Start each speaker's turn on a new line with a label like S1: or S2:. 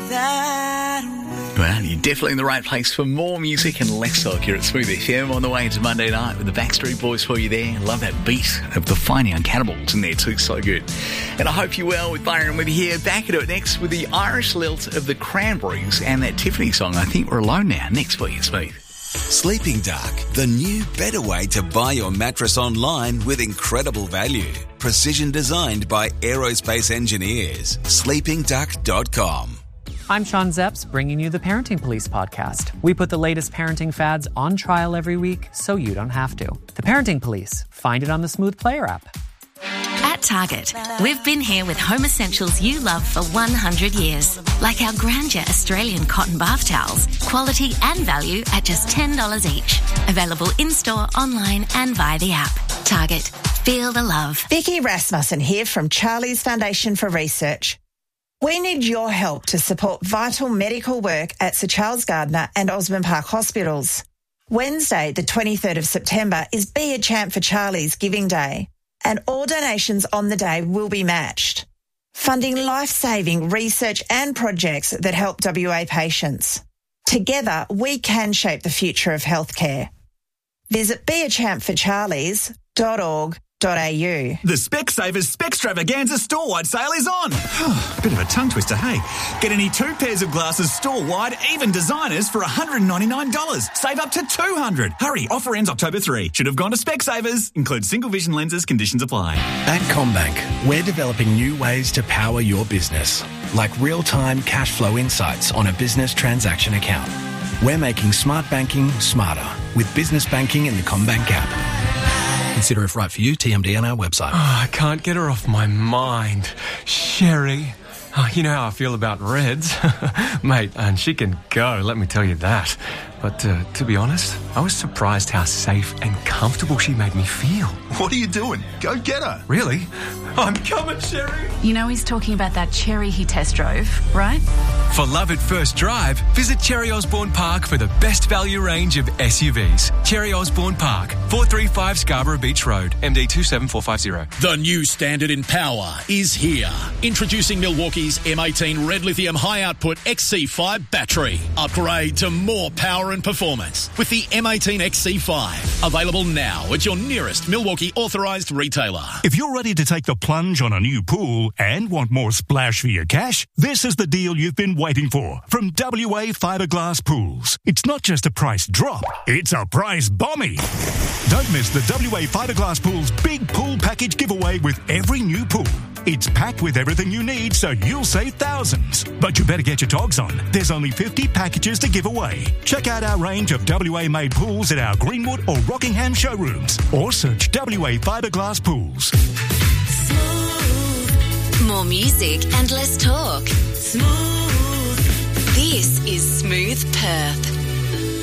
S1: that way.
S2: Well, you're definitely in the right place for more music and less talk here at Smooth FM on the way into Monday night with the Backstreet Boys for you there. Love that beat of the Fine Young Cannibals in there too, so good. And I hope you're well with Byron with you here. Back into it next with the Irish lilt of the Cranberries and that Tiffany song, I Think We're Alone Now, next for you, Smooth.
S3: Sleeping Dark, the new better way to buy your mattress online with incredible value. Precision designed by aerospace engineers. sleepingduck.com.
S4: I'm Sean Zepps, bringing you the Parenting Police podcast. We put the latest parenting fads on trial every week so you don't have to. The Parenting Police. Find it on the Smooth Player app.
S5: At Target, we've been here with home essentials you love for 100 years. Like our Grandeur Australian cotton bath towels. Quality and value at just $10 each. Available in-store, online and via the app. Target. Feel the love.
S6: Vicky Rasmussen here from Charlie's Foundation for Research. We need your help to support vital medical work at Sir Charles Gardner and Osborne Park Hospitals. Wednesday, the 23rd of September, is Be a Champ for Charlie's Giving Day, and all donations on the day will be matched, funding life-saving research and projects that help WA patients. Together, we can shape the future of healthcare. Visit beachampforcharlies.org.au.
S7: The Specsavers Specstravaganza store-wide sale is on. Bit of a tongue twister, hey? Get any 2 pairs of glasses store-wide, even designers, for $199. Save up to $200. Hurry, offer ends October 3. Should have gone to Specsavers. Includes single vision lenses, conditions apply.
S8: At CommBank, we're developing new ways to power your business, like real-time cash flow insights on a business transaction account. We're making smart banking smarter with business banking in the CommBank app. Consider if right for you. TMD on our website.
S9: Oh, I can't get her off my mind. Sherry. Oh, you know how I feel about Reds. Mate, and she can go, let me tell you that. But to be honest, I was surprised how safe and comfortable she made me feel.
S10: What are you doing? Go get her.
S9: Really? I'm coming, Sherry.
S11: You know he's talking about that Cherry he test drove, right?
S12: For love at first drive, visit Cherry Osborne Park for the best value range of SUVs. Cherry Osborne Park, 435 Scarborough Beach Road, MD 27450.
S13: The new standard in power is here. Introducing Milwaukee's M18 Red Lithium High Output XC5 battery. Upgrade to more power and performance with the M18 XC5. Available now at your nearest Milwaukee authorised retailer.
S14: If you're ready to take the plunge on a new pool and want more splash for your cash, this is the deal you've been waiting for from WA Fiberglass Pools. It's not just a price drop, it's a price bombie. Don't miss the WA Fiberglass Pools big pool package giveaway with every new pool. It's packed with everything you need, so you'll save thousands. But you better get your togs on. There's only 50 packages to give away. Check out our range of WA-made pools at our Greenwood or Rockingham showrooms, or search WA Fiberglass Pools.
S5: Smooth. More music and less talk. Smooth. This is Smooth Perth.